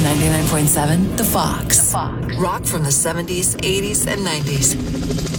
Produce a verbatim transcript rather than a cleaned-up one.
ninety-nine point seven, The Fox. The Fox. Rock from the seventies, eighties, and nineties.